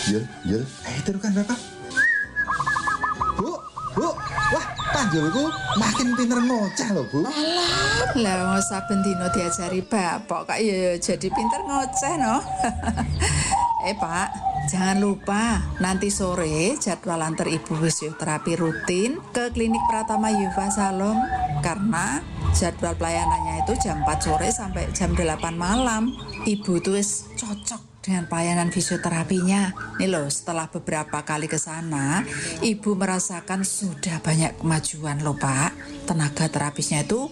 Yul. Terukan Bapak. Bu. Wah, panjulku makin pinter ngoceh loh, Bu. Lah saben dina diajari bapak kok ya jadi pinter ngoceh no. Pak, jangan lupa nanti sore jadwal antar ibu fisioterapi rutin ke klinik Pratama Yuva Salom karena jadwal pelayanannya itu jam 4 sore sampai jam 8 malam. Ibu tuh wis cocok dengan pelayanan fisioterapinya. Nih loh, setelah beberapa kali ke sana, ibu merasakan sudah banyak kemajuan loh Pak. Tenaga terapisnya itu